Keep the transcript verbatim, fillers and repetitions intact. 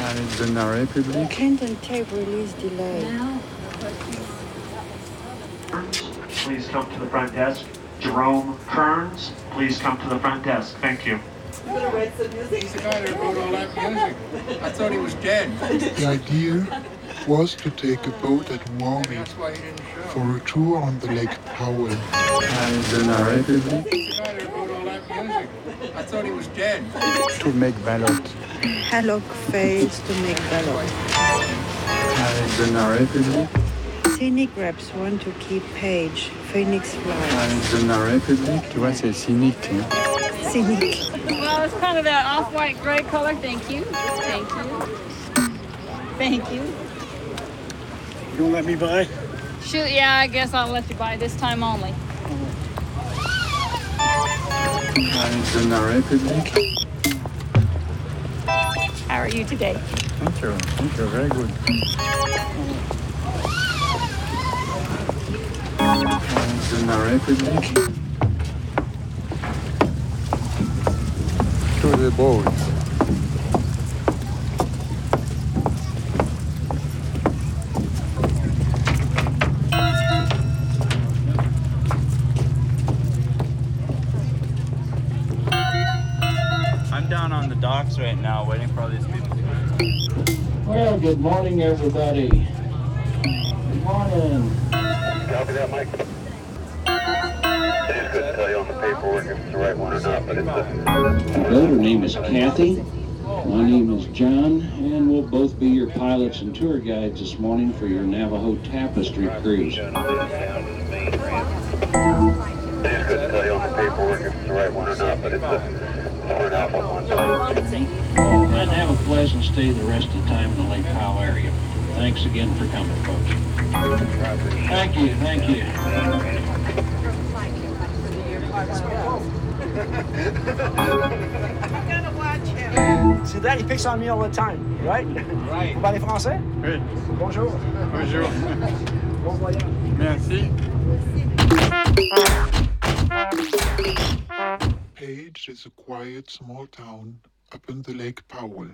Arizona Republic. Clinton tape release delay. Now. Please come to the front desk. Jerome Kearns, please come to the front desk. Thank you. He's the guy that wrote all that music. I thought he was dead. The idea was to take a boat at Warming That's why he didn't show. for a tour on the Lake Powell. Arizona Republic. He's the guy that wrote all that music. I thought he was dead. To make ballot. Hallock fails to make ballot. Arizona Republic. Scenic reps want to keep Page. Phoenix flies. Arizona Republic. Tu vois, c'est cynique. Hein? Scenic. Well, it's kind of that off-white gray color. Thank you. Thank you. Thank you. You gonna let me buy? Shoot, yeah, I guess I'll let you buy this time only. Arizona Republic. How are you today? Thank you. Thank you. Very good. Arizona Republic. To the boat. I'm down on the docks right now waiting for all these people. Well, good morning, everybody. Good morning. Copy that, Mike. I just couldn't tell you on the paperwork if it's the right one or not, but it's a... Well, her name is Kathy. My name is John, and we'll both be your pilots and tour guides this morning for your Navajo Tapestry cruise. I just couldn't tell you on the paperwork if it's the right one or not, but it's a... For an Alpha one. And have a pleasant stay the rest of the time in the Lake Powell area. Thanks again for coming, folks. Thank you, thank you. See that? He picks on me all the time, right? Right. Vous parlez français? Oui. Bonjour. Bonjour. Bon voyage. Merci. Page is a quiet small town up in the Lake Powell.